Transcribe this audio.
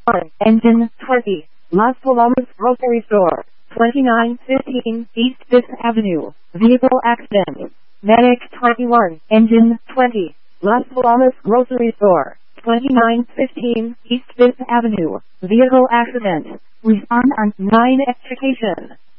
1, Engine 20, Las Palomas Grocery Store, 2915 East 5th Avenue, vehicle accident. Medic 21, Engine 20, Las Palomas Grocery Store, 2915 East 5th Avenue, vehicle accident. Respond on 9 Education.